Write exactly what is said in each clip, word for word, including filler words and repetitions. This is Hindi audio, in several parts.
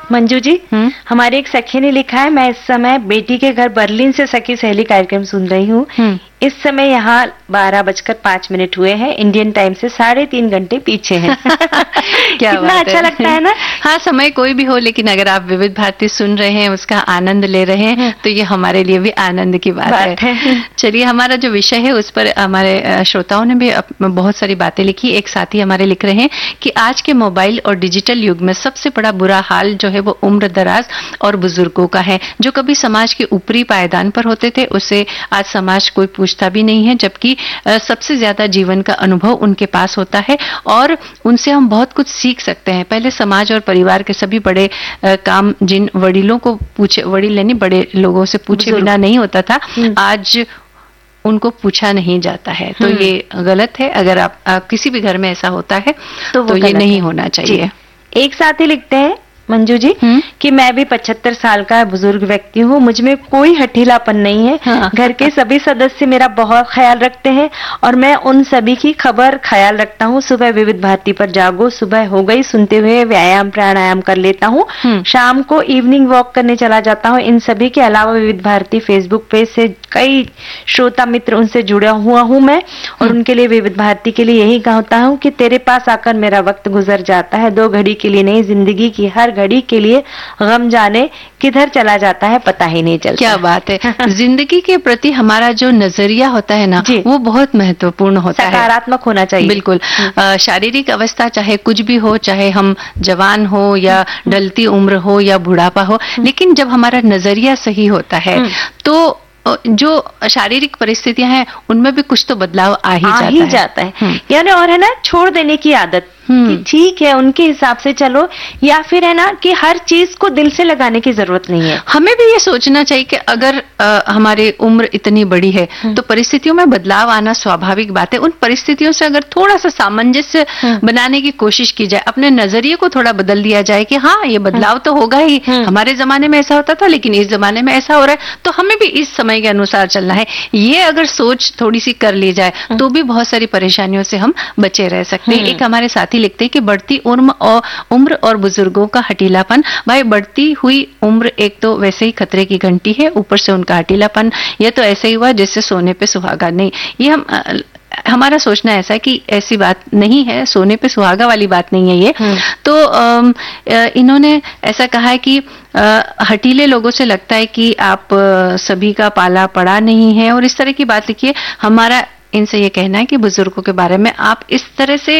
मंजू जी, हमारे एक सखी ने लिखा है, मैं इस समय बेटी के घर बर्लिन से सखी सहेली कार्यक्रम सुन रही हूँ। इस समय यहाँ बारह बजकर पांच मिनट हुए हैं, इंडियन टाइम से साढ़े तीन घंटे पीछे हैं। क्या कितना अच्छा है। लगता है ना। हाँ, समय कोई भी हो, लेकिन अगर आप विविध भारती सुन रहे हैं, उसका आनंद ले रहे हैं, तो ये हमारे लिए भी आनंद की बात, बात है, है। चलिए, हमारा जो विषय है उस पर हमारे श्रोताओं ने भी बहुत सारी बातें लिखी। एक साथी हमारे लिख रहे हैं कि आज के मोबाइल और डिजिटल युग में सबसे बड़ा बुरा हाल जो है वो उम्र दराज और बुजुर्गों का है। जो कभी समाज के ऊपरी पायदान पर होते थे, उसे आज समाज कोई पूछता भी नहीं है, जबकि सबसे ज्यादा जीवन का अनुभव उनके पास होता है और उनसे हम बहुत कुछ सीख सकते हैं। पहले समाज और परिवार के सभी बड़े काम जिन वडीलों को पूछे, वडील यानी बड़े लोगों से पूछे बिना नहीं होता था, आज उनको पूछा नहीं जाता है। तो ये गलत है। अगर आप, आप किसी भी घर में ऐसा होता है तो, तो ये नहीं होना चाहिए। एक साथी लिखते हैं मंजू जी कि मैं भी पचहत्तर साल का बुजुर्ग व्यक्ति हूँ, मुझ में कोई हठीलापन नहीं है। हाँ। घर के सभी सदस्य मेरा बहुत ख्याल रखते हैं और मैं उन सभी की खबर ख्याल रखता हूँ। सुबह विविध भारती पर जागो, सुबह हो गई, सुनते हुए व्यायाम प्राणायाम कर लेता हूँ, शाम को इवनिंग वॉक करने चला जाता हूँ। इन सभी के अलावा विविध भारती फेसबुक पेज से कई श्रोता मित्र उनसे जुड़ा हुआ हूँ मैं, और उनके लिए विविध भारती के लिए यही कहता हूँ कि तेरे पास आकर मेरा वक्त गुजर जाता है, दो घड़ी के लिए नहीं, जिंदगी की हर घड़ी के लिए गम जाने किधर चला जाता है पता ही नहीं चलता। क्या बात है। जिंदगी के प्रति हमारा जो नजरिया होता है ना, वो बहुत महत्वपूर्ण होता है, सकारात्मक होना चाहिए। बिल्कुल। शारीरिक अवस्था चाहे कुछ भी हो, चाहे हम जवान हो या ढलती उम्र हो या बुढ़ापा हो, लेकिन जब हमारा नजरिया सही होता है तो जो शारीरिक परिस्थितियां हैं उनमें भी कुछ तो बदलाव आ ही आ जाता ही है, जाता है। यानी और है ना, छोड़ देने की आदत कि ठीक है उनके हिसाब से चलो, या फिर है ना कि हर चीज को दिल से लगाने की जरूरत नहीं है। हमें भी ये सोचना चाहिए कि अगर आ, हमारी उम्र इतनी बड़ी है तो परिस्थितियों में बदलाव आना स्वाभाविक बात है। उन परिस्थितियों से अगर थोड़ा सा सामंजस्य बनाने की कोशिश की जाए, अपने नजरिए को थोड़ा बदल दिया जाए कि हाँ ये बदलाव तो होगा ही, हमारे जमाने में ऐसा होता था लेकिन इस जमाने में ऐसा हो रहा है, तो हमें भी इस समय के अनुसार चलना है। ये अगर सोच थोड़ी सी कर ली जाए तो भी बहुत सारी परेशानियों से हम बचे रह सकते हैं। एक हमारे साथी लिखते हैं कि बढ़ती उम्र और उम्र और बुजुर्गों का हठीलापन। भाई, बढ़ती हुई उम्र एक तो वैसे ही खतरे की घंटी है, ऊपर से उनका हठीलापन, ये तो ऐसे ही हुआ जैसे सोने पे सुहागा। नहीं, ये हम हमारा सोचना ऐसा है कि ऐसी बात नहीं है, सोने पे सुहागा वाली बात नहीं है ये। तो आ, इन्होंने ऐसा कहा है कि हठीले लोगों से लगता है कि आप सभी का पाला पड़ा नहीं है, और इस तरह की बात लिखिए। हमारा इनसे ये कहना है कि बुजुर्गों के बारे में आप इस तरह से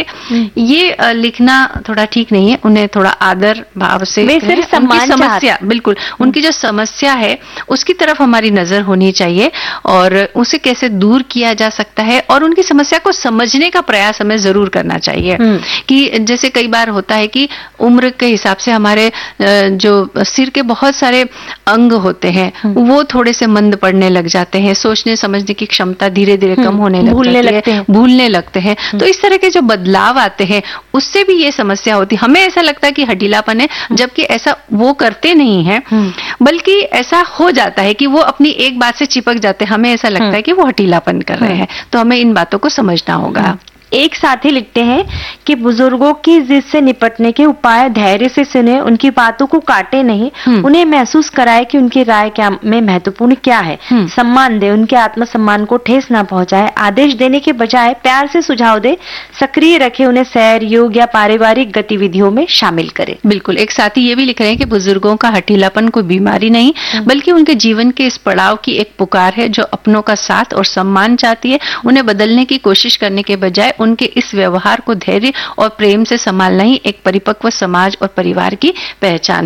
ये लिखना थोड़ा ठीक नहीं है। उन्हें थोड़ा आदर भाव से, उनकी समस्या, बिल्कुल उनकी जो समस्या है उसकी तरफ हमारी नजर होनी चाहिए और उसे कैसे दूर किया जा सकता है, और उनकी समस्या को समझने का प्रयास हमें जरूर करना चाहिए। कि जैसे कई बार होता है कि उम्र के हिसाब से हमारे जो सिर के बहुत सारे अंग होते हैं वो थोड़े से मंद पड़ने लग जाते हैं, सोचने समझने की क्षमता धीरे धीरे कम होने भूलने लगते हैं भूलने लगते हैं तो इस तरह के जो बदलाव आते हैं उससे भी ये समस्या होती है। हमें ऐसा लगता है कि हठीलापन है, जबकि ऐसा वो करते नहीं है, बल्कि ऐसा हो जाता है कि वो अपनी एक बात से चिपक जाते हैं। हमें ऐसा लगता है कि वो हठीलापन कर रहे हैं, तो हमें इन बातों को समझना होगा। एक साथी लिखते हैं कि बुजुर्गों की जिद से निपटने के उपाय धैर्य से सुने, उनकी बातों को काटे नहीं, उन्हें महसूस कराए कि उनकी राय क्या में महत्वपूर्ण क्या है, सम्मान दे, उनके आत्मसम्मान को ठेस ना पहुंचाए, आदेश देने के बजाय प्यार से सुझाव दे, सक्रिय रखे, उन्हें सैर, योग या पारिवारिक गतिविधियों में शामिल करे। बिल्कुल। एक साथी ये भी लिख रहे हैं कि बुजुर्गों का हठीलापन कोई बीमारी नहीं, बल्कि उनके जीवन के इस पड़ाव की एक पुकार है जो अपनों का साथ और सम्मान चाहती है। उन्हें बदलने की कोशिश करने के बजाय उनके इस व्यवहार को धैर्य और प्रेम से संभालना ही एक परिपक्व समाज और परिवार की पहचान